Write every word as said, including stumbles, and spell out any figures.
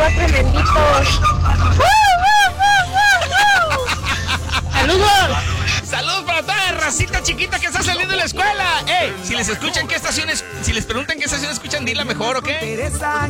tremenditos. ¡Saludos! ¡Saludos para toda la racita chiquita que está saliendo de la escuela! ¡Ey! Si les escuchan qué estaciones, si les preguntan qué estación escuchan, dila mejor, ¿ok?